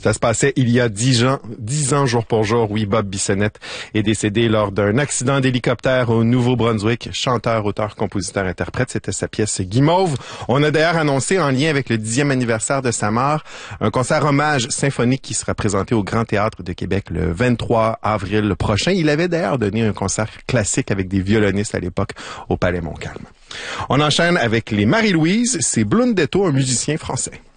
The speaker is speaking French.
Ça se passait il y a 10 ans jour pour jour. Oui, Bob Bissonnette est décédé lors d'un accident d'hélicoptère au Nouveau-Brunswick. Chanteur, auteur, compositeur, interprète, c'était sa pièce Guimauve. On a d'ailleurs annoncé, en lien avec le 10e anniversaire de sa mort, un concert hommage symphonique qui sera présenté au Grand Théâtre de Québec le 23 avril prochain. Il avait d'ailleurs donné un concert classique avec des violonistes à l'époque au Palais Montcalm. On enchaîne avec les Marie-Louise. C'est Blundetto, un musicien français.